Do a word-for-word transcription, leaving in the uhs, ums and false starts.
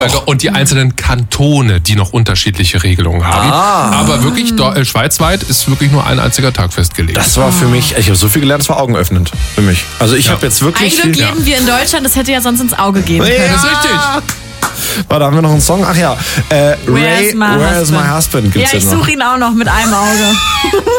Und die einzelnen Kantone, die noch unterschiedliche Regelungen haben. Ah. Aber wirklich, äh, schweizweit ist wirklich nur ein einziger Tag festgelegt. Das war für mich, ich habe so viel gelernt, das war augenöffnend für mich. Also ich Ja. habe jetzt wirklich Ein Glück viel... leben wir in Deutschland, das hätte ja sonst ins Auge gehen können. Ja. Das ist richtig. Warte, haben wir noch einen Song? Ach ja, äh, Ray, Where's my Where's My husband? Husband Ja, gibt's ich ja noch. suche ihn auch noch mit einem Auge.